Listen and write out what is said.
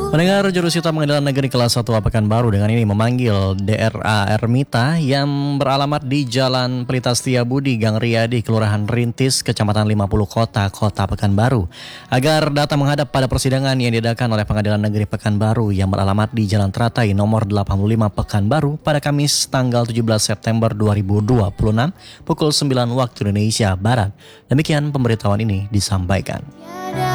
Pendengar, Jurusita Pengadilan Negeri Kelas 1 Pekanbaru dengan ini memanggil DRA Ermita yang beralamat di Jalan Pelita Setiabudi, Gang Riyadi, Kelurahan Rintis, Kecamatan 50 Kota Pekanbaru, agar datang menghadap pada persidangan yang diadakan oleh Pengadilan Negeri Pekanbaru yang beralamat di Jalan Teratai nomor 85 Pekanbaru pada Kamis tanggal 17 September 2026 pukul 9 waktu Indonesia Barat. Demikian pemberitahuan ini disampaikan.